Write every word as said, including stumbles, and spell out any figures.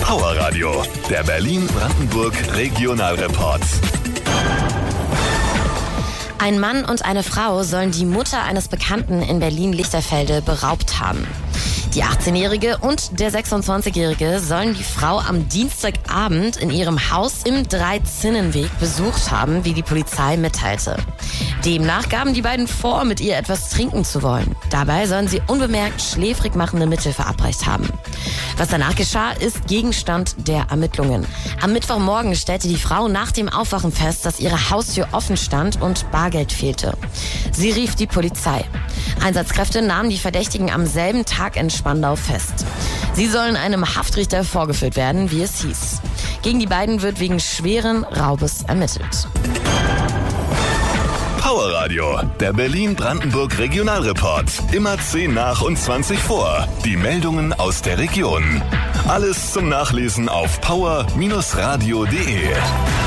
Power Radio, der Berlin-Brandenburg Regionalreport. Ein Mann und eine Frau sollen die Mutter eines Bekannten in Berlin-Lichterfelde beraubt haben. Die achtzehnjährige und der sechsundzwanzigjährige sollen die Frau am Dienstagabend in ihrem Haus im Dreizinnenweg besucht haben, wie die Polizei mitteilte. Demnach gaben die beiden vor, mit ihr etwas trinken zu wollen. Dabei sollen sie unbemerkt schläfrig machende Mittel verabreicht haben. Was danach geschah, ist Gegenstand der Ermittlungen. Am Mittwochmorgen stellte die Frau nach dem Aufwachen fest, dass ihre Haustür offen stand und Bargeld fehlte. Sie rief die Polizei. Einsatzkräfte nahmen die Verdächtigen am selben Tag in Spandau fest. Sie sollen einem Haftrichter vorgeführt werden, wie es hieß. Gegen die beiden wird wegen schweren Raubes ermittelt. Power Radio, der Berlin-Brandenburg Regionalreport. Immer zehn nach und zwanzig vor. Die Meldungen aus der Region. Alles zum Nachlesen auf power Bindestrich radio punkt de.